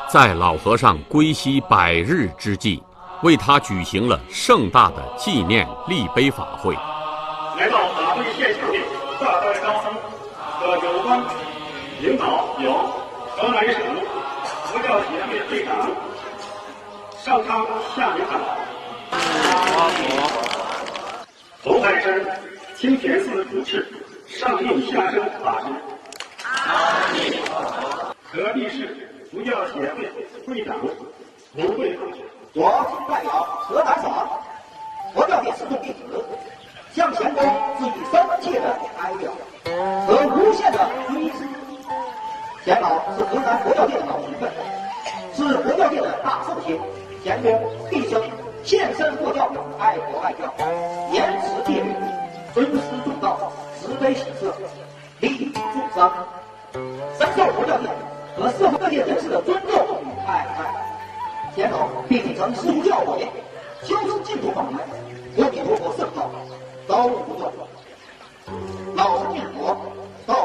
在老和尚归西100日之际，为他举行了盛大的纪念立碑法会。 来到法会现场的大代高僧和有关领导有河南省佛教协会会长上苍下领导，红海山清田寺主持上应下生法师，河地市佛教协会会长吴慧， 我代表河南省佛教界始终弟子，向前公致以深切的哀悼和无限的追思。钱老是河南佛教界的老前辈，是佛教界的大寿星，钱公毕生献身佛教，爱国爱教，严持戒律，尊师重道，慈悲喜舍，利益众生，深受佛教界和社会各界人士的尊重与爱戴。钱老并继承师父教诲，修持净土法门，阿弥陀佛圣道，高悟不断。老生念佛，高